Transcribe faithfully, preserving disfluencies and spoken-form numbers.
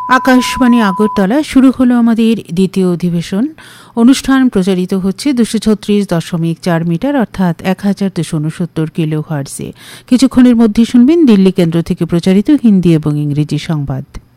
আকাশবাণী আগরতলা শুরু হলো আমাদের দ্বিতীয় অধিবেশন। অনুষ্ঠান প্রচারিত হচ্ছে দুশো ছত্রিশ দশমিক চার মিটার অর্থাৎ এক হাজার দুশো উনসত্তর কিলো হার্টজে। কিছুক্ষণের মধ্যে শুনবেন দিল্লি কেন্দ্র থেকে প্রচারিত হিন্দি এবং ইংরেজি সংবাদ।